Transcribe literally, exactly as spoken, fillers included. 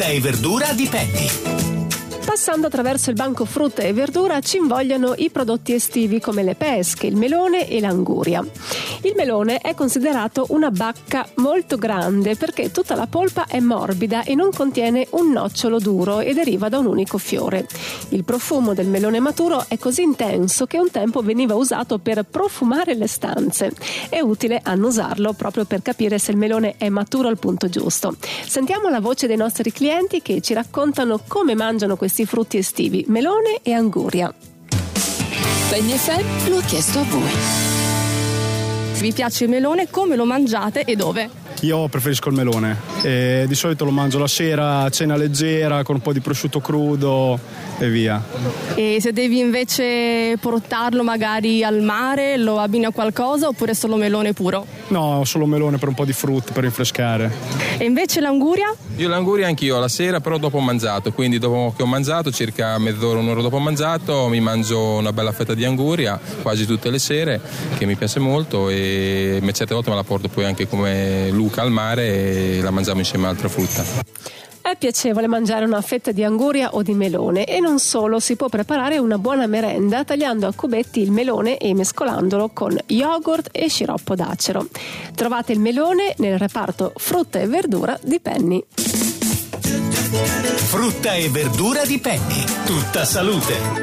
Frutta e verdura di Penny. Passando attraverso il banco frutta e verdura ci invogliano i prodotti estivi come le pesche, il melone e l'anguria. Il melone è considerato una bacca molto grande perché tutta la polpa è morbida e non contiene un nocciolo duro e deriva da un unico fiore. Il profumo del melone maturo è così intenso che un tempo veniva usato per profumare le stanze. È utile annusarlo proprio per capire se il melone è maturo al punto giusto. Sentiamo la voce dei nostri clienti che ci raccontano come mangiano questi frutti estivi, melone e anguria. Penny F M lo ha chiesto a voi. Vi piace il melone? Come lo mangiate e dove? Io preferisco il melone e di solito lo mangio la sera a cena leggera con un po' di prosciutto crudo e via. E se devi invece portarlo magari al mare, lo abbini a qualcosa oppure solo melone puro? No, solo melone per un po' di frutta, per rinfrescare. E invece l'anguria? Io l'anguria anch'io la sera, però dopo ho mangiato, quindi dopo che ho mangiato, circa mezz'ora, un'ora dopo ho mangiato, mi mangio una bella fetta di anguria quasi tutte le sere, che mi piace molto, e certe volte me la porto poi anche come Luca al mare e la mangiamo insieme a altra frutta. È piacevole mangiare una fetta di anguria o di melone e non solo, si può preparare una buona merenda tagliando a cubetti il melone e mescolandolo con yogurt e sciroppo d'acero. Trovate il melone nel reparto frutta e verdura di Penny. Frutta e verdura di Penny, tutta salute.